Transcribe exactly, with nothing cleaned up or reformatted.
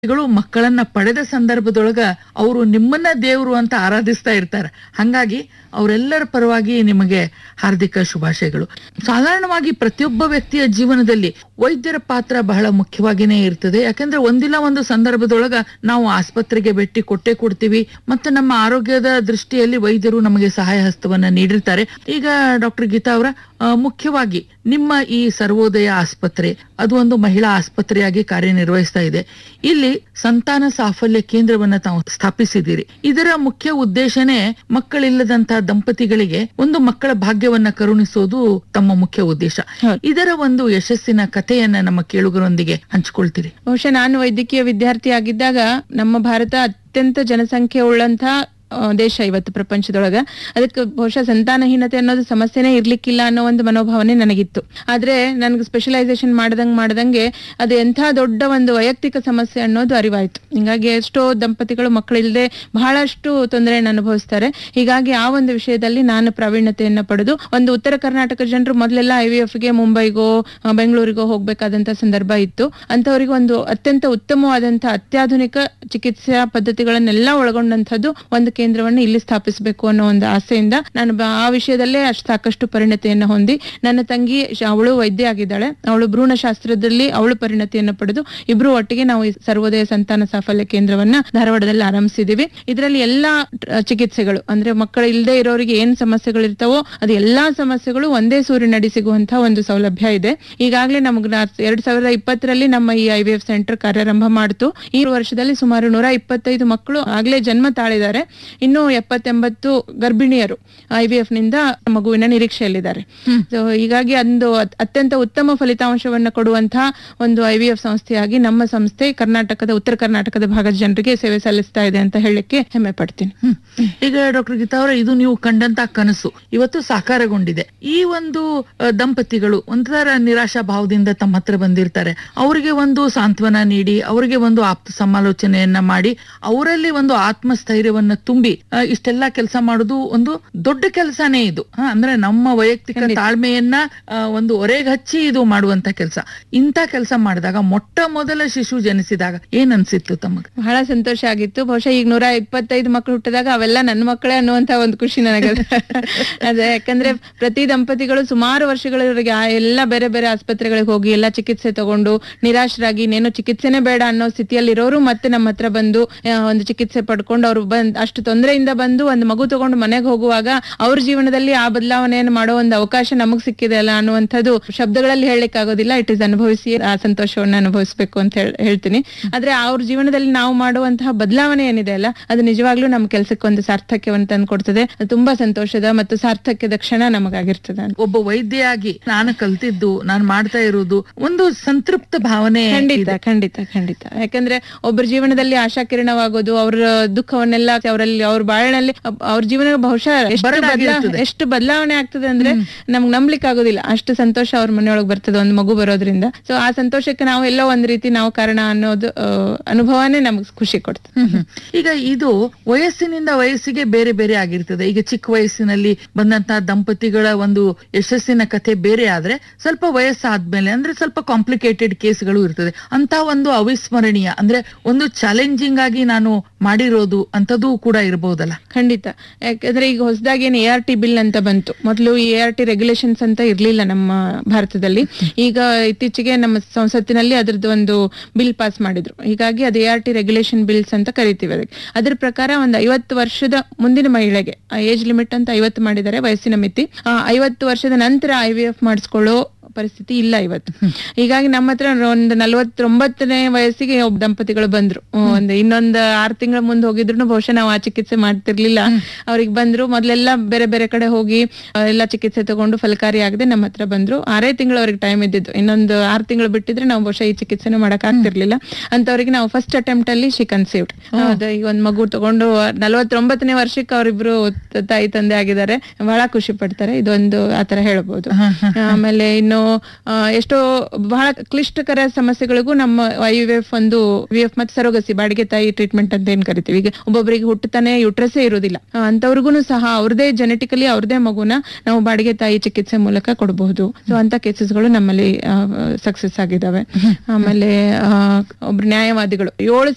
ಗಳು ಮಕ್ಕಳನ್ನ ಪಡೆದ ಸಂದರ್ಭದೊಳಗ ಅವರು ನಿಮ್ಮನ್ನ ದೇವರು ಅಂತ ಆರಾಧಿಸ್ತಾ ಇರ್ತಾರೆ. ಹಂಗಾಗಿ ಅವರೆಲ್ಲರ ಪರವಾಗಿ ನಿಮಗೆ ಹಾರ್ದಿಕ ಶುಭಾಶಯಗಳು. ಸಾಧಾರಣವಾಗಿ ಪ್ರತಿಯೊಬ್ಬ ವ್ಯಕ್ತಿಯ ಜೀವನದಲ್ಲಿ ವೈದ್ಯರ ಪಾತ್ರ ಬಹಳ ಮುಖ್ಯವಾಗಿನೇ ಇರ್ತದೆ. ಯಾಕಂದ್ರೆ ಒಂದಿಲ್ಲ ಒಂದು ಸಂದರ್ಭದೊಳಗ ನಾವು ಆಸ್ಪತ್ರೆಗೆ ಭೇಟಿ ಕೊಟ್ಟೆ ಕೊಡ್ತೀವಿ, ಮತ್ತೆ ನಮ್ಮ ಆರೋಗ್ಯದ ದೃಷ್ಟಿಯಲ್ಲಿ ವೈದ್ಯರು ನಮಗೆ ಸಹಾಯ ಹಸ್ತವನ್ನ ನೀಡಿರ್ತಾರೆ. ಈಗ ಡಾಕ್ಟರ್ ಗೀತಾ ಅವರ ಮುಖ್ಯವಾಗಿ ನಿಮ್ಮ ಈ ಸರ್ವೋದಯ ಆಸ್ಪತ್ರೆ ಅದು ಒಂದು ಮಹಿಳಾ ಆಸ್ಪತ್ರೆಯಾಗಿ ಕಾರ್ಯನಿರ್ವಹಿಸ್ತಾ ಇದೆ. ಇಲ್ಲಿ ಸಂತಾನ ಸಾಫಲ್ಯ ಕೇಂದ್ರವನ್ನ ತಾವು ಸ್ಥಾಪಿಸಿದ್ದೀರಿ. ಇದರ ಮುಖ್ಯ ಉದ್ದೇಶನೇ ಮಕ್ಕಳಿಲ್ಲದಂತಹ ದಂಪತಿಗಳಿಗೆ ಒಂದು ಮಕ್ಕಳ ಭಾಗ್ಯವನ್ನ ಕರುಣಿಸೋದು ತಮ್ಮ ಮುಖ್ಯ ಉದ್ದೇಶ. ಇದರ ಒಂದು ಯಶಸ್ಸಿನ ಕಥೆಯನ್ನ ನಮ್ಮ ಕೇಳುಗರೊಂದಿಗೆ ಹಂಚಿಕೊಳ್ತೀರಿ? ಬಹುಶಃ ನಾನು ವೈದ್ಯಕೀಯ ವಿದ್ಯಾರ್ಥಿ ಆಗಿದ್ದಾಗ ನಮ್ಮ ಭಾರತ ಅತ್ಯಂತ ಜನಸಂಖ್ಯೆ ಉಳ್ಳಂತಹ ದೇಶ ಇವತ್ತು ಪ್ರಪಂಚದೊಳಗ. ಅದಕ್ಕೆ ಬಹುಶಃ ಸಂತಾನಹೀನತೆ ಅನ್ನೋದು ಸಮಸ್ಯೆನೇ ಇರ್ಲಿಕ್ಕಿಲ್ಲ ಅನ್ನೋ ಒಂದು ಮನೋಭಾವನೆ ನನಗಿತ್ತು. ಆದ್ರೆ ನನ್ಗೆ ಸ್ಪೆಷಲೈಸೇಷನ್ ಮಾಡದಂಗ್ ಮಾಡದಂಗೆ ಅದು ಎಂಥ ದೊಡ್ಡ ಒಂದು ವೈಯಕ್ತಿಕ ಸಮಸ್ಯೆ ಅನ್ನೋದು ಅರಿವಾಯ್ತು. ಹಿಂಗಾಗಿ ಎಷ್ಟೋ ದಂಪತಿಗಳು ಮಕ್ಕಳಿಲ್ಲದೆ ಬಹಳಷ್ಟು ತೊಂದರೆಯನ್ನು ಅನುಭವಿಸ್ತಾರೆ. ಹೀಗಾಗಿ ಆ ಒಂದು ವಿಷಯದಲ್ಲಿ ನಾನು ಪ್ರಾವೀಣ್ಯತೆಯನ್ನ ಪಡೆದು ಒಂದು ಉತ್ತರ ಕರ್ನಾಟಕ ಜನರು ಮೊದಲೆಲ್ಲ ಐ ವಿ ಎಫ್ ಗೆ ಮುಂಬೈಗೋ ಬೆಂಗಳೂರಿಗೋ ಹೋಗ್ಬೇಕಾದಂತ ಸಂದರ್ಭ ಇತ್ತು. ಅಂತವರಿಗೆ ಒಂದು ಅತ್ಯಂತ ಉತ್ತಮವಾದಂತಹ ಅತ್ಯಾಧುನಿಕ ಚಿಕಿತ್ಸಾ ಪದ್ಧತಿಗಳನ್ನೆಲ್ಲ ಒಳಗೊಂಡಂತದ್ದು ಒಂದು ಕೇಂದ್ರವನ್ನು ಇಲ್ಲಿ ಸ್ಥಾಪಿಸಬೇಕು ಅನ್ನೋ ಒಂದು ಆಸೆಯಿಂದ ನಾನು ಆ ವಿಷಯದಲ್ಲೇ ಅಷ್ಟು ಸಾಕಷ್ಟು ಪರಿಣತಿಯನ್ನು ಹೊಂದಿ, ನನ್ನ ತಂಗಿ ಅವಳು ವೈದ್ಯ ಆಗಿದ್ದಾಳೆ, ಅವಳು ಭ್ರೂಣಶಾಸ್ತ್ರದಲ್ಲಿ ಅವಳು ಪರಿಣತಿಯನ್ನು ಪಡೆದು ಇಬ್ರು ಒಟ್ಟಿಗೆ ನಾವು ಈ ಸರ್ವೋದಯ ಸಂತಾನ ಸಾಫಲ್ಯ ಕೇಂದ್ರವನ್ನ ಧಾರವಾಡದಲ್ಲಿ ಆರಂಭಿಸಿದೀವಿ. ಇದರಲ್ಲಿ ಎಲ್ಲಾ ಚಿಕಿತ್ಸೆಗಳು ಅಂದ್ರೆ ಮಕ್ಕಳು ಇಲ್ಲದೆ ಇರೋರಿಗೆ ಏನ್ ಸಮಸ್ಯೆಗಳಿರ್ತಾವೋ ಅದು ಎಲ್ಲಾ ಸಮಸ್ಯೆಗಳು ಒಂದೇ ಸೂರಿನಡಿ ಸಿಗುವಂತಹ ಒಂದು ಸೌಲಭ್ಯ ಇದೆ. ಈಗಾಗಲೇ ನಮ್ಗೆ ಎರಡ್ ಸಾವಿರದ ಇಪ್ಪತ್ತರಲ್ಲಿ ನಮ್ಮ ಈ ಐ ವಿ ಎಫ್ ಸೆಂಟರ್ ಕಾರ್ಯಾರಂಭ ಮಾಡ್ತು. ಈ ವರ್ಷದಲ್ಲಿ ಸುಮಾರು ನೂರ ಇಪ್ಪತ್ತೈದು ಮಕ್ಕಳು ಆಗ್ಲೇ ಜನ್ಮ ತಾಳಿದ್ದಾರೆ. ಇನ್ನು ಎಪ್ಪತ್ತೆಂಬತ್ತು ಗರ್ಭಿಣಿಯರು ಐ ವಿ ಎಫ್ ನಿಂದ ಮಗುವಿನ ನಿರೀಕ್ಷೆಯಲ್ಲಿದ್ದಾರೆ. ಹೀಗಾಗಿ ಒಂದು ಅತ್ಯಂತ ಉತ್ತಮ ಫಲಿತಾಂಶವನ್ನ ಕೊಡುವಂತಹ ಒಂದು ಐ ವಿ ಎಫ್ ಸಂಸ್ಥೆಯಾಗಿ ನಮ್ಮ ಸಂಸ್ಥೆ ಕರ್ನಾಟಕದ ಉತ್ತರ ಕರ್ನಾಟಕದ ಭಾಗದ ಜನರಿಗೆ ಸೇವೆ ಸಲ್ಲಿಸ್ತಾ ಇದೆ ಅಂತ ಹೇಳಲಿಕ್ಕೆ ಹೆಮ್ಮೆ ಪಡ್ತೀನಿ. ಈಗ ಡಾಕ್ಟರ್ ಗೀತಾ ಅವರ ಇದು ನೀವು ಕಂಡಂತ ಕನಸು ಇವತ್ತು ಸಾಕಾರಗೊಂಡಿದೆ. ಈ ಒಂದು ದಂಪತಿಗಳು ಒಂಥರ ನಿರಾಶಾ ಭಾವದಿಂದ ತಮ್ಮ ಹತ್ರ ಬಂದಿರ್ತಾರೆ. ಅವರಿಗೆ ಒಂದು ಸಾಂತ್ವನ ನೀಡಿ, ಅವರಿಗೆ ಒಂದು ಆಪ್ತ ಸಮಾಲೋಚನೆಯನ್ನ ಮಾಡಿ, ಅವರಲ್ಲಿ ಒಂದು ಆತ್ಮಸ್ಥೈರ್ಯವನ್ನ ತುಂಬಿ ಇಷ್ಟೆಲ್ಲಾ ಕೆಲಸ ಮಾಡೋದು ಒಂದು ದೊಡ್ಡ ಕೆಲಸನೇ ಇದು. ಅಂದ್ರೆ ನಮ್ಮ ವೈಯಕ್ತಿಕ ತಾಳ್ಮೆಯನ್ನ ಒಂದು ಒರೆಗೆ ಹಚ್ಚಿ ಇದು ಮಾಡುವಂತ ಕೆಲಸ. ಇಂತ ಕೆಲಸ ಮಾಡಿದಾಗ ಮೊಟ್ಟ ಮೊದಲ ಶಿಶು ಜನಿಸಿದಾಗ ಏನ್ ಅನ್ಸಿತ್ತು ತಮಗೆ? ಬಹಳ ಸಂತೋಷ ಆಗಿತ್ತು. ಬಹುಶಃ ಈಗ ನೂರ ಇಪ್ಪತ್ತೈದು ಮಕ್ಕಳು ಹುಟ್ಟಿದಾಗ ಅವೆಲ್ಲ ನನ್ನ ಮಕ್ಕಳೇ ಅನ್ನುವಂತ ಒಂದು ಖುಷಿ ನನಗೆ. ಅದೇ ಯಾಕಂದ್ರೆ ಪ್ರತಿ ದಂಪತಿಗಳು ಸುಮಾರು ವರ್ಷಗಳವರೆಗೆ ಎಲ್ಲ ಬೇರೆ ಬೇರೆ ಆಸ್ಪತ್ರೆಗಳಿಗೆ ಹೋಗಿ ಎಲ್ಲಾ ಚಿಕಿತ್ಸೆ ತಗೊಂಡು ನಿರಾಶರಾಗಿ ಇನ್ನೇನು ಚಿಕಿತ್ಸೆನೇ ಬೇಡ ಅನ್ನೋ ಸ್ಥಿತಿಯಲ್ಲಿರೋರು ಮತ್ತೆ ನಮ್ಮ ಹತ್ರ ಬಂದು ಒಂದು ಚಿಕಿತ್ಸೆ ಪಡ್ಕೊಂಡು ಅವ್ರು ಬಂದ್ ಅಷ್ಟು ತೊಂದರೆಯಿಂದ ಬಂದು ಒಂದು ಮಗು ತಗೊಂಡು ಮನೆಗೆ ಹೋಗುವಾಗ ಅವ್ರ ಜೀವನದಲ್ಲಿ ಆ ಬದಲಾವಣೆಯನ್ನು ಮಾಡೋ ಒಂದು ಅವಕಾಶ ನಮಗ್ ಸಿಕ್ಕಿದೆ ಅಲ್ಲ ಅನ್ನುವಂಥದ್ದು ಶಬ್ದಗಳಲ್ಲಿ ಹೇಳಲಿಕ್ಕೆ ಆಗೋದಿಲ್ಲ. ಇಟ್ ಇಸ್ ಅನುಭವಿಸಿ ಆ ಸಂತೋಷವನ್ನ ಅನುಭವಿಸ್ಬೇಕು ಅಂತ ಹೇಳ್ತೀನಿ. ಆದ್ರೆ ಅವ್ರ ಜೀವನದಲ್ಲಿ ನಾವು ಮಾಡುವಂತಹ ಬದಲಾವಣೆ ಏನಿದೆ ಅಲ್ಲ ಅದು ನಿಜವಾಗ್ಲೂ ನಮ್ ಕೆಲ್ಸಕ್ಕೆ ಒಂದು ಸಾರ್ಥಕ್ಯವನ್ನು ತಂದು ಕೊಡ್ತದೆ. ತುಂಬಾ ಸಂತೋಷದ ಮತ್ತು ಸಾರ್ಥಕ್ಯದ ಕ್ಷಣ ನಮಗಾಗಿರ್ತದೆ. ಒಬ್ಬ ವೈದ್ಯೆಯಾಗಿ ನಾನು ಕಲ್ತಿದ್ದು ನಾನು ಮಾಡ್ತಾ ಇರುವುದು ಒಂದು ಸಂತೃಪ್ತ ಭಾವನೆ. ಖಂಡಿತ ಖಂಡಿತ ಖಂಡಿತ ಯಾಕಂದ್ರೆ ಒಬ್ಬರ ಜೀವನದಲ್ಲಿ ಆಶಾಕಿರಣವಾಗೋದು, ಅವ್ರ ದುಃಖವನ್ನೆಲ್ಲ ಅವರಲ್ಲಿ ಅವ್ರ ಬಾಳಿನಲ್ಲಿ ಅವ್ರ ಜೀವನ ಬಹುಶಃ ಎಷ್ಟು ಬದಲಾವಣೆ ಆಗ್ತದೆ ಅಂದ್ರೆ ನಮ್ಗೆ ನಂಬ್ಲಿಕ್ಕೆ ಆಗೋದಿಲ್ಲ. ಅಷ್ಟು ಸಂತೋಷ ಅವ್ರ ಮನೆಯೊಳಗೆ ಬರ್ತದೆ ಒಂದು ಮಗು ಬರೋದ್ರಿಂದ. ಸೊ ಆ ಸಂತೋಷಕ್ಕೆ ನಾವು ಎಲ್ಲೋ ಒಂದ್ ರೀತಿ ನಾವು ಕಾರಣ ಅನ್ನೋದು ಅನುಭವನೇ ನಮ್ಗೆ ಖುಷಿ ಕೊಡ್ತದೆ. ಈಗ ಇದು ವಯಸ್ಸಿನಿಂದ ವಯಸ್ಸಿಗೆ ಬೇರೆ ಬೇರೆ ಆಗಿರ್ತದೆ. ಈಗ ಚಿಕ್ಕ ವಯಸ್ಸಿನಲ್ಲಿ ಬಂದಂತಹ ದಂಪತಿಗಳ ಒಂದು ಯಶಸ್ಸಿನ ಕಥೆ ಬೇರೆ ಆದ್ರೆ ಸ್ವಲ್ಪ ವಯಸ್ಸಾದ್ಮೇಲೆ ಅಂದ್ರೆ ಸ್ವಲ್ಪ ಕಾಂಪ್ಲಿಕೇಟೆಡ್ ಕೇಸ್ಗಳು ಇರ್ತದೆ. ಅಂತ ಒಂದು ಅವಿಸ್ಮರಣೀಯ ಅಂದ್ರೆ ಒಂದು ಚಾಲೆಂಜಿಂಗ್ ಆಗಿ ನಾನು ಮಾಡಿರೋದು ಅಂತದ್ದು ಕೂಡ ಇರಬಹುದಲ್ಲ? ಖಂಡಿತ. ಯಾಕಂದ್ರೆ ಈಗ ಹೊಸದಾಗಿ ಏನ್ ಎ ಆರ್ ಟಿ ಬಿಲ್ ಅಂತ ಬಂತು. ಮೊದಲು ಎ ಆರ್ ಟಿ ರೆಗ್ಯುಲೇಷನ್ಸ್ ಅಂತ ಇರ್ಲಿಲ್ಲ ನಮ್ಮ ಭಾರತದಲ್ಲಿ. ಈಗ ಇತ್ತೀಚೆಗೆ ನಮ್ಮ ಸಂಸತ್ತಿನಲ್ಲಿ ಅದ್ರದ್ದು ಒಂದು ಬಿಲ್ ಪಾಸ್ ಮಾಡಿದ್ರು. ಹೀಗಾಗಿ ಅದು A R T regulation bills ಅಂತ ಕರಿತೀವಿ ಅದಕ್ಕೆ. ಅದ್ರ ಪ್ರಕಾರ ಒಂದು ಐವತ್ತು ವರ್ಷದ ಮುಂದಿನ ಮಹಿಳೆಗೆ ಏಜ್ ಲಿಮಿಟ್ ಅಂತ ಐವತ್ತು ಮಾಡಿದ್ದಾರೆ, ವಯಸ್ಸಿನ ಮಿತಿ. ಆ ಐವತ್ತು ವರ್ಷದ ನಂತರ ಐ ವಿ ಎಫ್ ಮಾಡಿಸ್ಕೊಳ್ಳೋ ಪರಿಸ್ಥಿತಿ ಇಲ್ಲ ಇವತ್ತು. ಹೀಗಾಗಿ ನಮ್ಮ ಹತ್ರ ಒಂದು ನಲವತ್ತೊಂಬತ್ತನೇ ವಯಸ್ಸಿಗೆ ಒಬ್ಬ ದಂಪತಿಗಳು ಬಂದ್ರು. ಒಂದು ಇನ್ನೊಂದು ಆರು ತಿಂಗಳ ಮುಂದೆ ಹೋಗಿದ್ರು ಬಹುಶಃ ನಾವು ಆ ಚಿಕಿತ್ಸೆ ಮಾಡ್ತಿರ್ಲಿಲ್ಲ. ಅವ್ರಿಗೆ ಬಂದ್ರು, ಮೊದ್ಲೆಲ್ಲ ಬೇರೆ ಬೇರೆ ಕಡೆ ಹೋಗಿ ಎಲ್ಲಾ ಚಿಕಿತ್ಸೆ ತಗೊಂಡು ಫಲಕಾರಿ ಆಗದೆ ನಮ್ಮ ಹತ್ರ ಬಂದ್ರು. ಆರೇ ತಿಂಗಳು ಅವ್ರಿಗೆ ಟೈಮ್ ಇದ್ದಿದ್ದು. ಇನ್ನೊಂದು ಆರು ತಿಂಗಳು ಬಿಟ್ಟಿದ್ರೆ ನಾವು ಬಹುಶಃ ಈ ಚಿಕಿತ್ಸೆನೂ ಮಾಡಕ್ ಆಗ್ತಿರ್ಲಿಲ್ಲ. ಅಂತವ್ರಿಗೆ ನಾವು ಫಸ್ಟ್ ಅಟೆಂಪ್ಟ್ ಅಲ್ಲಿ ಶಿ ಕನ್ಸೀವ್ಡ್. ಈಗ ಒಂದ್ ಮಗು ತಗೊಂಡು ನಲವತ್ತೊಂಬತ್ತನೇ ವರ್ಷಕ್ಕೆ ಅವರಿಬ್ರು ತಾಯಿ ತಂದೆ ಆಗಿದ್ದಾರೆ. ಬಹಳ ಖುಷಿ ಪಡ್ತಾರೆ. ಇದೊಂದು ಆತರ ಹೇಳ್ಬೋದು. ಆಮೇಲೆ ಇನ್ನು ಎಷ್ಟೋ ಬಹಳ ಕ್ಲಿಷ್ಟಕರ ಸಮಸ್ಯೆಗಳಿಗೂ ನಮ್ಮ ಐ ವಿ ಎಫ್ ಒಂದು ವಿ ಎಫ್ ಮತ್ತೆ ಸರೋಗಸಿ ಬಾಡಿಗೆ ತಾಯಿ ಟ್ರೀಟ್ಮೆಂಟ್ ಅಂತ ಏನ್ ಕರಿತೀವಿ. ಈಗ ಒಬ್ಬೊಬ್ಬರಿಗೆ ಹುಟ್ಟತಾನೆ ಯುಟ್ರಸ್ಸೇ ಇರೋದಿಲ್ಲ, ಅಂತವ್ರಿಗೂ ಸಹ ಅವ್ರದೇ ಜೆನೆಟಿಕಲಿ ಅವ್ರದೇ ಮಗುನ ನಾವು ಬಾಡಿಗೆ ತಾಯಿ ಚಿಕಿತ್ಸೆ ಮೂಲಕ ಕೊಡಬಹುದು. ಸೊ ಅಂತ ಕೇಸಸ್ಗಳು ನಮ್ಮಲ್ಲಿ ಸಕ್ಸಸ್ ಆಗಿದಾವೆ. ಆಮೇಲೆ ಒಬ್ರು ನ್ಯಾಯವಾದಿಗಳು ಏಳು